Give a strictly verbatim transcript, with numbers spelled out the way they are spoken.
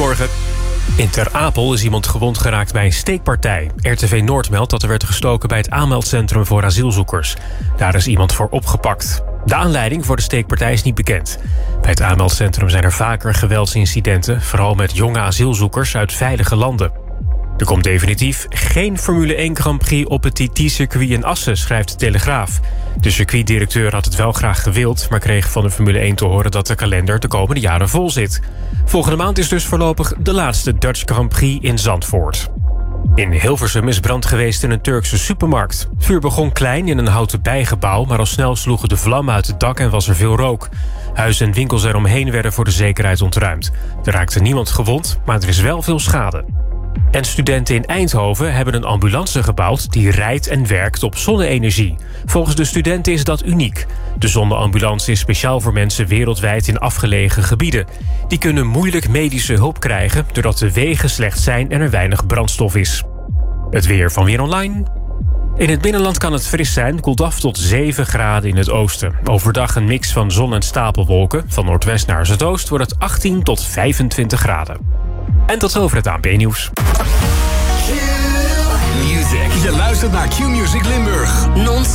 Goedemorgen. In Ter Apel is iemand gewond geraakt bij een steekpartij. R T V Noord meldt dat er werd gestoken bij het aanmeldcentrum voor asielzoekers. Daar is iemand voor opgepakt. De aanleiding voor de steekpartij is niet bekend. Bij het aanmeldcentrum zijn er vaker geweldsincidenten, vooral met jonge asielzoekers uit veilige landen. Er komt definitief geen Formule één Grand Prix op het T T-circuit in Assen, schrijft de Telegraaf. De circuitdirecteur had het wel graag gewild, maar kreeg van de Formule één te horen dat de kalender de komende jaren vol zit. Volgende maand is dus voorlopig de laatste Dutch Grand Prix in Zandvoort. In Hilversum is brand geweest in een Turkse supermarkt. Het vuur begon klein in een houten bijgebouw, maar al snel sloegen de vlammen uit het dak en was er veel rook. Huizen en winkels eromheen werden voor de zekerheid ontruimd. Er raakte niemand gewond, maar er is wel veel schade. En studenten in Eindhoven hebben een ambulance gebouwd die rijdt en werkt op zonne-energie. Volgens de studenten is dat uniek. De zonneambulance is speciaal voor mensen wereldwijd in afgelegen gebieden. Die kunnen moeilijk medische hulp krijgen doordat de wegen slecht zijn en er weinig brandstof is. Het weer van Weer Online. In het binnenland kan het fris zijn, koelt af tot zeven graden in het oosten. Overdag een mix van zon en stapelwolken. Van noordwest naar zuidoost wordt het achttien tot vijfentwintig graden. En tot zover het A N P-nieuws. Je luistert naar Q-Music Limburg. Non-stop